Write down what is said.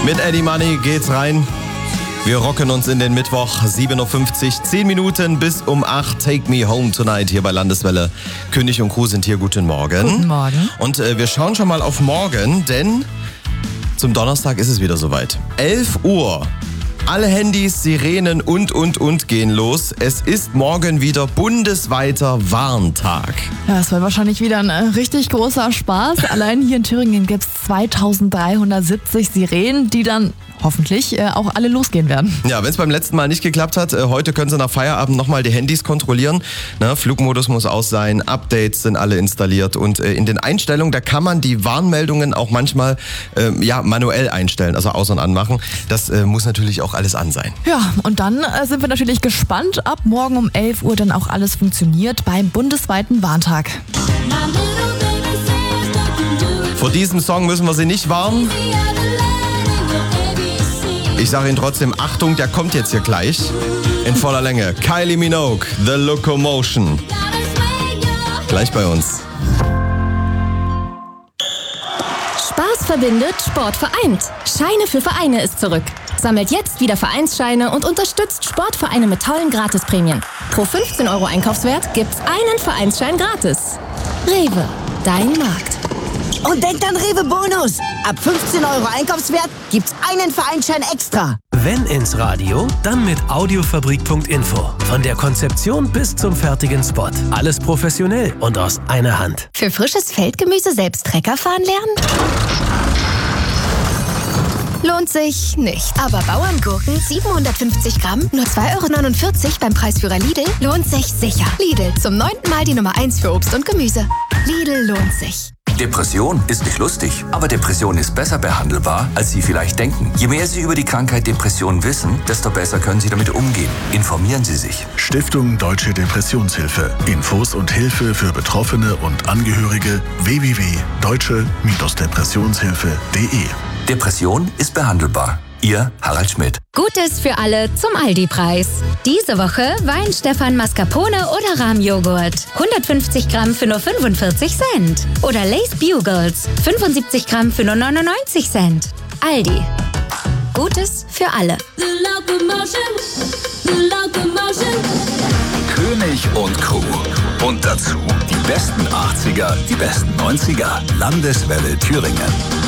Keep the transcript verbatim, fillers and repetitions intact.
Mit Eddie Money geht's rein. Wir rocken uns in den Mittwoch, sieben Uhr fünfzig, zehn Minuten bis um acht. Take me home tonight hier bei Landeswelle. König und Crew sind hier, guten Morgen. Guten Morgen. Und äh, wir schauen schon mal auf morgen, denn zum Donnerstag ist es wieder soweit. elf Uhr. Alle Handys, Sirenen und, und, und gehen los. Es ist morgen wieder bundesweiter Warntag. Ja, es wird wahrscheinlich wieder ein äh, richtig großer Spaß. Allein hier in Thüringen gibt es zweitausenddreihundertsiebzig Sirenen, die dann hoffentlich äh, auch alle losgehen werden. Ja, wenn es beim letzten Mal nicht geklappt hat, äh, heute können Sie nach Feierabend nochmal die Handys kontrollieren. Ne, Flugmodus muss aus sein, Updates sind alle installiert und äh, in den Einstellungen, da kann man die Warnmeldungen auch manchmal äh, ja, manuell einstellen, also aus- und anmachen. Das äh, muss natürlich auch alles an sein. Ja, und dann äh, sind wir natürlich gespannt, ab morgen um elf Uhr dann auch alles funktioniert beim bundesweiten Warntag. Vor diesem Song müssen wir Sie nicht warnen. Ich sage Ihnen trotzdem, Achtung, der kommt jetzt hier gleich in voller Länge. Kylie Minogue, The Locomotion. Gleich bei uns. Spaß verbindet, Sport vereint. Scheine für Vereine ist zurück. Sammelt jetzt wieder Vereinsscheine und unterstützt Sportvereine mit tollen Gratisprämien. Pro fünfzehn Euro Einkaufswert gibt's einen Vereinsschein gratis. Rewe, dein Markt. Und denkt an Rewe Bonus. Ab fünfzehn Euro Einkaufswert gibt's einen Vereinsschein extra. Wenn ins Radio, dann mit Audiofabrik Punkt info. Von der Konzeption bis zum fertigen Spot. Alles professionell und aus einer Hand. Für frisches Feldgemüse selbst Trecker fahren lernen? Lohnt sich nicht. Aber Bauerngurken siebenhundertfünfzig Gramm, nur zwei Euro neunundvierzig beim Preisführer Lidl, lohnt sich sicher. Lidl, zum neunten Mal die Nummer eins für Obst und Gemüse. Lidl lohnt sich. Depression ist nicht lustig, aber Depression ist besser behandelbar, als Sie vielleicht denken. Je mehr Sie über die Krankheit Depression wissen, desto besser können Sie damit umgehen. Informieren Sie sich. Stiftung Deutsche Depressionshilfe. Infos und Hilfe für Betroffene und Angehörige w w w punkt deutsche Depressionshilfe punkt de. Depression ist behandelbar. Ihr Harald Schmidt. Gutes für alle zum Aldi-Preis. Diese Woche Weinstefan Mascarpone oder Rahmjoghurt. hundertfünfzig Gramm für nur fünfundvierzig Cent. Oder Lay's Bugles. fünfundsiebzig Gramm für nur neunundneunzig Cent. Aldi. Gutes für alle. König und Crew. Und dazu die besten achtziger, die besten neunziger. Landeswelle Thüringen.